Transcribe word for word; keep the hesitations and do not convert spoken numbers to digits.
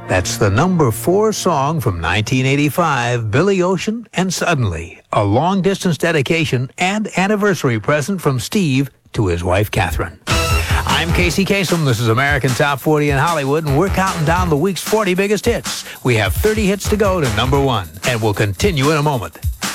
That's the number four song from nineteen eighty-five, Billy Ocean and Suddenly, a long-distance dedication and anniversary present from Steve to his wife, Catherine. I'm Casey Kasem. This is American Top forty in Hollywood, and we're counting down the week's forty biggest hits. We have thirty hits to go to number one, and we'll continue in a moment.